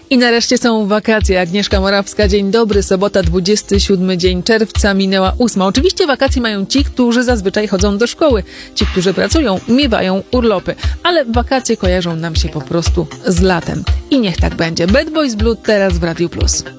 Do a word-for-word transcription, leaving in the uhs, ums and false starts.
I nareszcie są wakacje. Agnieszka Morawska, dzień dobry. Sobota, dwudziesty siódmy dzień czerwca, minęła ósma. Oczywiście wakacje mają ci, którzy zazwyczaj chodzą do szkoły. Ci, którzy pracują, miewają urlopy. Ale wakacje kojarzą nam się po prostu z latem. I niech tak będzie. Bad Boys Blue teraz w Radiu Plus.